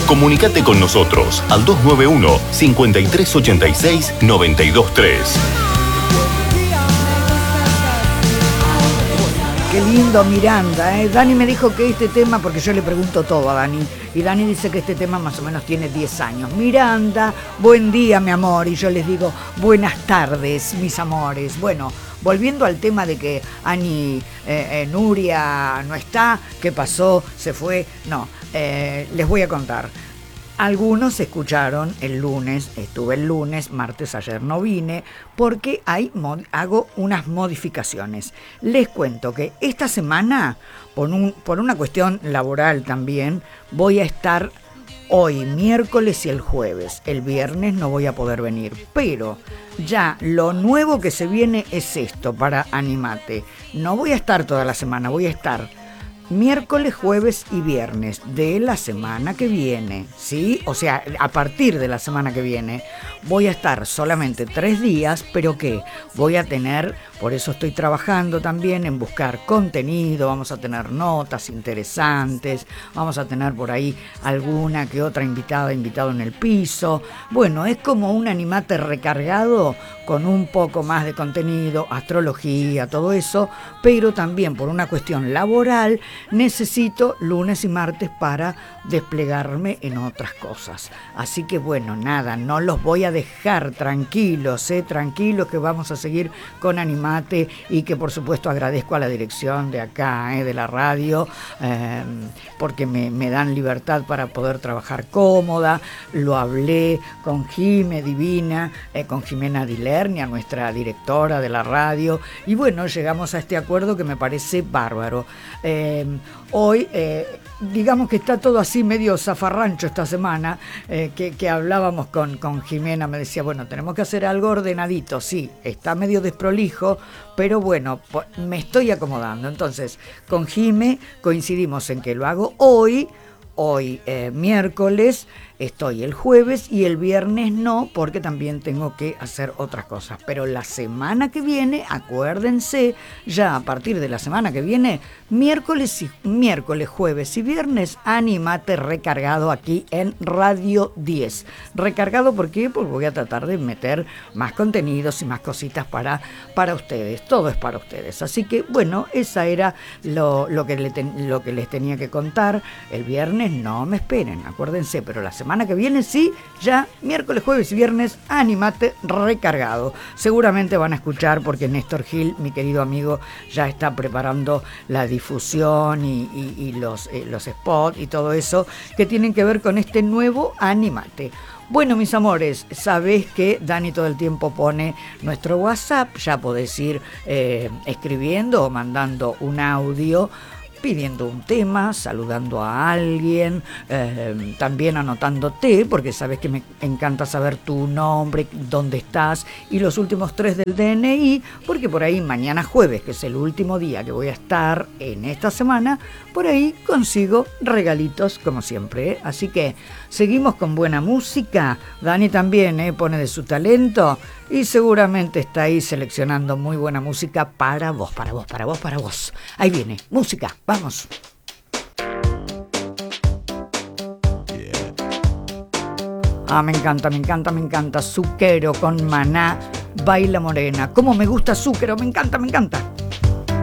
Comunicate con nosotros al 291-5386-923. Qué lindo Miranda, ¿eh? Dani me dijo que este tema, porque yo le pregunto todo a Dani, y Dani dice que este tema más o menos tiene 10 años. Miranda, buen día, mi amor, y yo les digo, buenas tardes, mis amores. Bueno, volviendo al tema de que Nuria no está, ¿qué pasó? ¿Se fue? No, les voy a contar. Algunos escucharon el lunes, estuve el lunes, martes ayer no vine, porque hago unas modificaciones. Les cuento que esta semana, por una cuestión laboral también, voy a estar hoy, miércoles y el jueves. El viernes no voy a poder venir, pero ya lo nuevo que se viene es esto para Animate. No voy a estar toda la semana, voy a estar miércoles, jueves y viernes de la semana que viene, ¿sí? O sea, a partir de la semana que viene voy a estar solamente 3 días, pero que voy a tener, por eso estoy trabajando también en buscar contenido, vamos a tener notas interesantes, vamos a tener por ahí alguna que otra invitado en el piso. Bueno, es como un Animate recargado con un poco más de contenido, astrología, todo eso, pero también por una cuestión laboral necesito lunes y martes para desplegarme en otras cosas. Así que bueno, nada, no los voy a dejar tranquilos, tranquilos, que vamos a seguir con Animate, y que por supuesto agradezco a la dirección de acá, de la radio, porque me dan libertad para poder trabajar cómoda. Lo hablé con Divina, con Jimena Dilernia, nuestra directora de la radio, y bueno, llegamos a este acuerdo que me parece bárbaro. Hoy, digamos que está todo así medio zafarrancho esta semana, que hablábamos con Jimena, me decía, bueno, tenemos que hacer algo ordenadito, sí, está medio desprolijo, pero bueno, me estoy acomodando. Entonces, con Jime coincidimos en que lo hago hoy, miércoles, estoy el jueves, y el viernes no, porque también tengo que hacer otras cosas. Pero la semana que viene, acuérdense, ya a partir de la semana que viene, miércoles, jueves y viernes, Animate recargado aquí en Radio 10. Recargado, ¿por qué? Porque voy a tratar de meter más contenidos y más cositas para ustedes. Todo es para ustedes. Así que, bueno, esa era lo que les tenía que contar. El viernes no me esperen, acuérdense, pero la semana que viene sí, ya miércoles, jueves y viernes, Animate recargado. Seguramente van a escuchar, porque Néstor Gil, mi querido amigo, ya está preparando la difusión y los spots y todo eso que tienen que ver con este nuevo Animate. Bueno, mis amores, sabés que Dani todo el tiempo pone nuestro WhatsApp, ya podés ir escribiendo o mandando un audio pidiendo un tema, saludando a alguien, también anotándote, porque sabes que me encanta saber tu nombre, dónde estás y los últimos 3 del DNI, porque por ahí mañana jueves, que es el último día que voy a estar en esta semana, por ahí consigo regalitos como siempre, ¿eh? Así que seguimos con buena música. Dani también pone de su talento y seguramente está ahí seleccionando muy buena música para vos. Ahí viene, música, vamos. Me encanta. Zucchero con Maná, Baila Morena. Cómo me gusta Zucchero, me encanta.